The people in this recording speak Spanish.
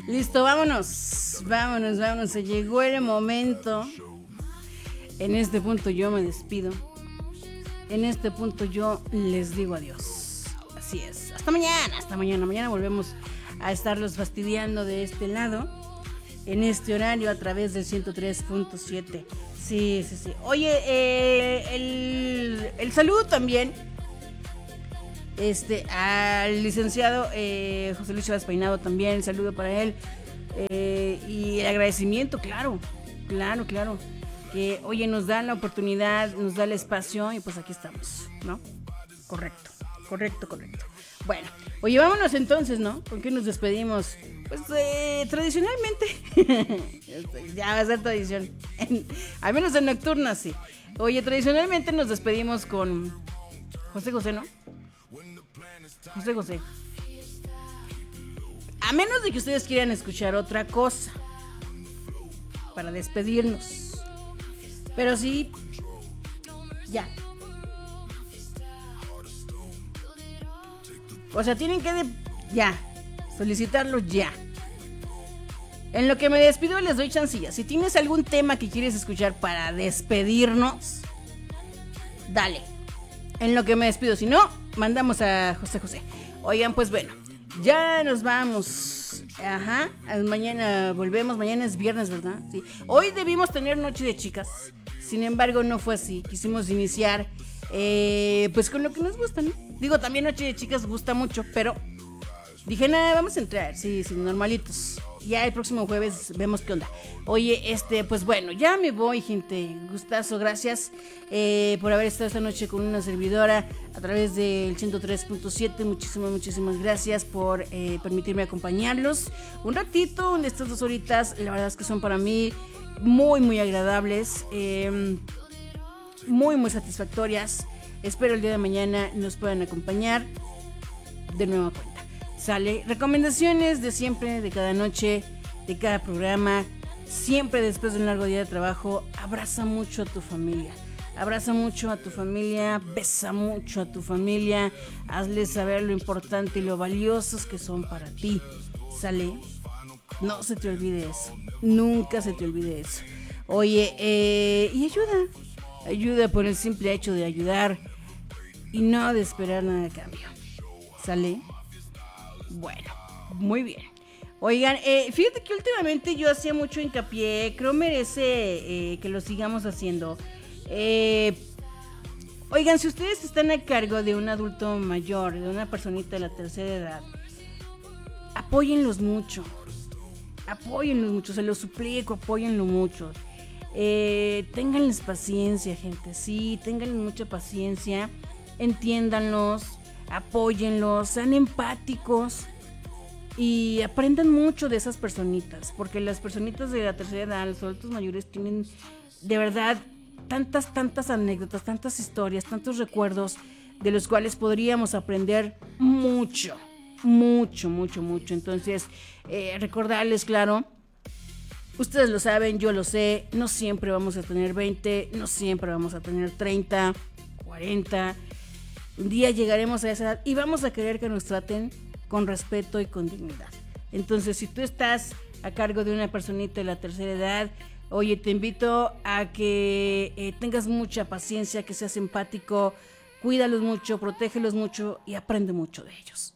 Listo, vámonos. Vámonos. Se llegó el momento. En este punto yo me despido. En este punto yo les digo adiós. Así es. Hasta mañana. Mañana volvemos a estarlos fastidiando de este lado. En este horario a través del 103.7. Sí. Oye, el saludo también al licenciado José Luis Chávez Peinado también, el saludo para él, y el agradecimiento, claro, que oye, nos da la oportunidad, nos da el espacio y pues aquí estamos, ¿no? Correcto. Bueno, oye, vámonos entonces, ¿no? ¿Con qué nos despedimos? Pues tradicionalmente ya va a ser tradición, al menos en nocturna, sí. Oye, tradicionalmente nos despedimos con José, ¿no? José. A menos de que ustedes quieran escuchar otra cosa para despedirnos. Pero sí, ya. O sea, tienen que solicitarlo ya. En lo que me despido les doy chancilla. Si tienes algún tema que quieres escuchar para despedirnos, dale. En lo que me despido, si no, mandamos a José. Oigan, pues bueno, ya nos vamos. Ajá, mañana volvemos. Mañana es viernes, ¿verdad? Sí. Hoy debimos tener noche de chicas. Sin embargo, no fue así. Quisimos iniciar pues con lo que nos gusta, ¿no? Digo, también noche de chicas gusta mucho, pero dije, nada, vamos a entrar, sí, normalitos. Ya el próximo jueves vemos qué onda. Oye, pues bueno, ya me voy, gente. Gustazo, gracias por haber estado esta noche con una servidora a través del 103.7. Muchísimas gracias por permitirme acompañarlos un ratito en estas 2 horitas. La verdad es que son para mí muy agradables, muy satisfactorias. Espero el día de mañana nos puedan acompañar de nueva cuenta. Sale, recomendaciones de siempre, de cada noche, de cada programa. Siempre después de un largo día de trabajo, abraza mucho a tu familia. Besa mucho a tu familia. Hazles saber lo importante y lo valiosos que son para ti. Sale, no se te olvide eso. Nunca se te olvide eso. Oye, y ayuda por el simple hecho de ayudar y no de esperar nada a cambio. ¿Sale? Bueno, muy bien. Oigan, fíjate que últimamente yo hacía mucho hincapié, creo merece que lo sigamos haciendo. Oigan, si ustedes están a cargo de un adulto mayor, de una personita de la tercera edad, apóyenlos mucho, se los suplico, apóyenlo mucho. Ténganles paciencia, gente, sí, ténganles mucha paciencia, entiéndanlos, apóyenlos, sean empáticos y aprendan mucho de esas personitas, porque las personitas de la tercera edad, los adultos mayores, tienen de verdad tantas anécdotas, tantas historias, tantos recuerdos de los cuales podríamos aprender mucho. Entonces, recordarles, claro, ustedes lo saben, yo lo sé, no siempre vamos a tener 20, no siempre vamos a tener 30, 40. Un día llegaremos a esa edad y vamos a querer que nos traten con respeto y con dignidad. Entonces, si tú estás a cargo de una personita de la tercera edad, oye, te invito a que tengas mucha paciencia, que seas empático, cuídalos mucho, protégelos mucho y aprende mucho de ellos.